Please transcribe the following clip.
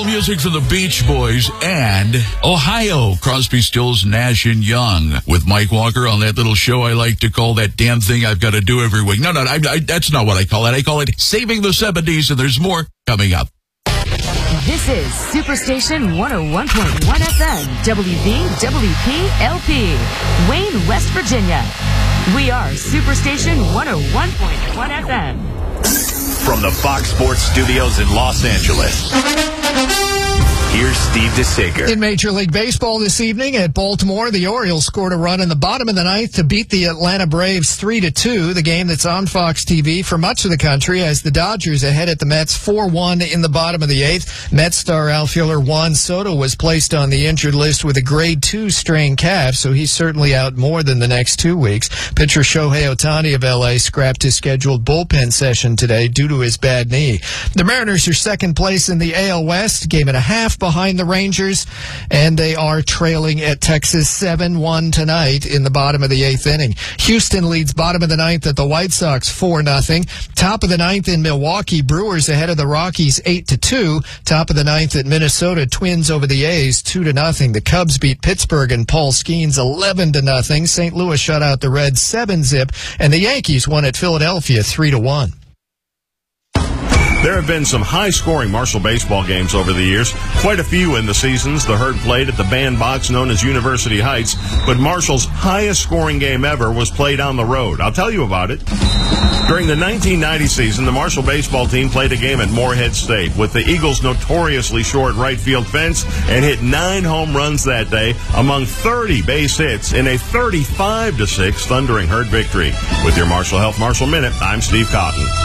soul music from the Beach Boys and Ohio, Crosby, Stills, Nash and Young, with Mike Walker on that little show I like to call That Damn Thing I've Got to Do Every Week. No, that's not what I call it. I call it Saving the 70s, and there's more coming up. This is Superstation 101.1 FM, WVWP-LP, Wayne, West Virginia. We are Superstation 101.1 FM. From the Fox Sports Studios in Los Angeles, here's Steve DeSager. In Major League Baseball this evening at Baltimore, the Orioles scored a run in the bottom of the ninth to beat the Atlanta Braves 3-2, the game that's on Fox TV for much of the country, as the Dodgers ahead at the Mets 4-1 in the bottom of the eighth. Mets star outfielder Juan Soto was placed on the injured list with a grade 2 strained calf, so he's certainly out more than the next 2 weeks. Pitcher Shohei Ohtani of L.A. scrapped his scheduled bullpen session today due to his bad knee. The Mariners are second place in the AL West, game and a half behind the Rangers, and they are trailing at Texas 7-1 tonight in the bottom of the eighth inning. Houston leads bottom of the ninth at the White Sox 4-0. Top of the ninth in Milwaukee, Brewers ahead of the Rockies 8-2. Top of the ninth at Minnesota, Twins over the A's 2-0. The Cubs beat Pittsburgh and Paul Skeens 11-0. St. Louis shut out the Reds 7-zip, and the Yankees won at Philadelphia 3-1. There have been some high-scoring Marshall baseball games over the years, quite a few in the seasons. The Herd played at the bandbox known as University Heights, but Marshall's highest-scoring game ever was played on the road. I'll tell you about it. During the 1990 season, the Marshall baseball team played a game at Morehead State with the Eagles' notoriously short right field fence and hit 9 home runs that day among 30 base hits in a 35-6 thundering Herd victory. With your Marshall Health Marshall Minute, I'm Steve Cotton.